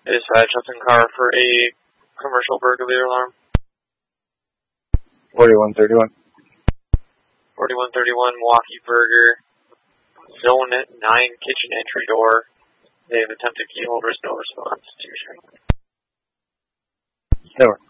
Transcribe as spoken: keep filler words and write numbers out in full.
Dispatch Hudson car for a commercial burglary alarm. forty-one thirty-one. forty-one thirty-one Milwaukee Burger, Zone nine kitchen entry door. They have attempted key holders, no response to. Never.